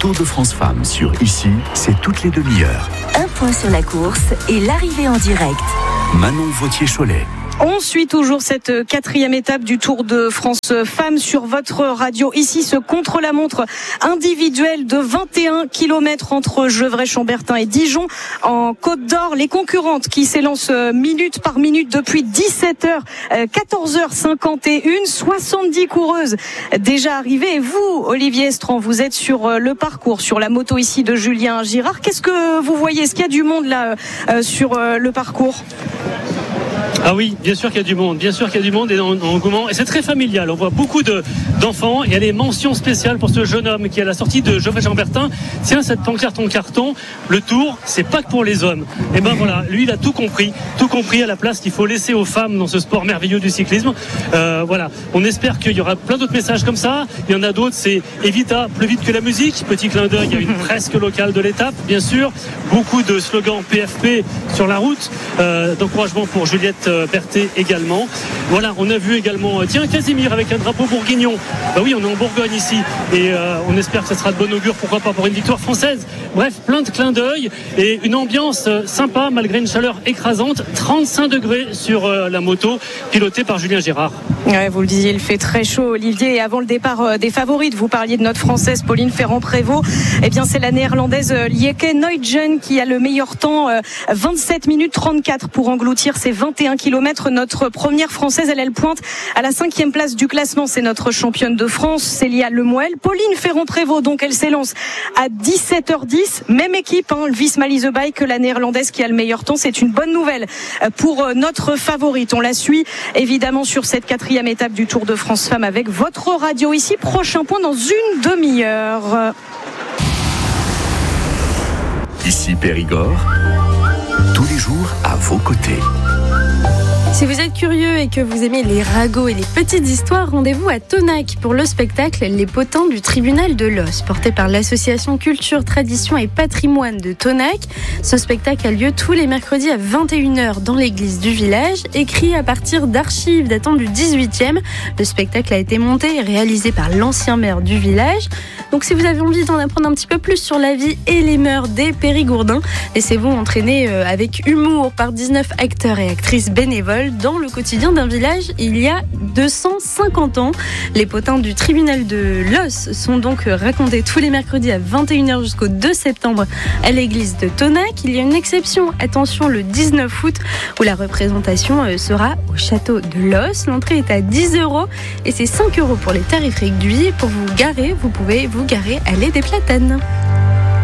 Tour de France Femmes sur Ici, c'est toutes les demi-heures. Un point sur la course et l'arrivée en direct. Manon Vautier-Cholet. On suit toujours cette 4e étape du Tour de France Femmes sur votre radio. Ici, ce contre-la-montre individuel de 21 km entre Gevrey-Chambertin et Dijon en Côte d'Or. Les concurrentes qui s'élancent minute par minute depuis 17h, 14h51, 70 coureuses déjà arrivées. Et vous, Olivier Estran, vous êtes sur le parcours, sur la moto ici de Julien Girard. Qu'est-ce que vous voyez? Est-ce qu'il y a du monde là sur le parcours? Ah oui, bien sûr qu'il y a du monde et en engouement. Et c'est très familial. On voit beaucoup d'enfants. Il y a des mentions spéciales pour ce jeune homme qui est à la sortie de Gevrey-Chambertin. Tiens, cette pancarte en carton, le Tour, c'est pas que pour les hommes. Et ben voilà, lui, il a tout compris à la place qu'il faut laisser aux femmes dans ce sport merveilleux du cyclisme. Voilà, on espère qu'il y aura plein d'autres messages comme ça. Il y en a d'autres, c'est Evita, plus vite que la musique. Petit clin d'œil à une presque locale de l'étape, bien sûr. Beaucoup de slogans PFP sur la route. D'encouragement pour Juliette Berthet également. Voilà, on a vu également Casimir avec un drapeau bourguignon. Bah oui, on est en Bourgogne ici et on espère que ça sera de bon augure, pourquoi pas pour une victoire française. Bref, plein de clins d'œil et une ambiance sympa malgré une chaleur écrasante. 35 degrés sur la moto pilotée par Julien Girard. Ouais, vous le disiez, il fait très chaud, Olivier. Et avant le départ des favorites, vous parliez de notre Française Pauline Ferrand-Prévot. Eh bien, c'est la Néerlandaise Lieke Nuytgen qui a le meilleur temps, 27 minutes 34 pour engloutir ses 21 km. Notre première Française, elle pointe à la 5e place du classement. C'est notre championne de France, Célia Lemoel. Pauline Ferrand-Prévot, donc, elle s'élance à 17h10. Même équipe, le Visma Lease Bike, que la Néerlandaise qui a le meilleur temps. C'est une bonne nouvelle pour notre favorite. On la suit évidemment sur cette 4e étape du Tour de France Femmes avec votre radio ici. Prochain point dans une demi-heure. Ici Périgord, tous les jours à vos côtés. Si vous êtes curieux et que vous aimez les ragots et les petites histoires, rendez-vous à Tonac pour le spectacle Les Potins du Tribunal de l'Os, porté par l'association Culture, Tradition et Patrimoine de Tonac. Ce spectacle a lieu tous les mercredis à 21h dans l'église du village. Écrit à partir d'archives datant du 18e, le spectacle a été monté et réalisé par l'ancien maire du village. Donc si vous avez envie d'en apprendre un petit peu plus sur la vie et les mœurs des Périgourdins, laissez-vous entraîner avec humour par 19 acteurs et actrices bénévoles dans le quotidien d'un village il y a 250 ans. Les potins du tribunal de l'Os sont donc racontés tous les mercredis à 21h jusqu'au 2 septembre à l'église de Tonac. Il y a une exception, attention, le 19 août où la représentation sera au château de l'Os. L'entrée est à 10 € et c'est 5 € pour les tarifs réduits. Pour vous garer, vous pouvez vous garer allée des Platanes.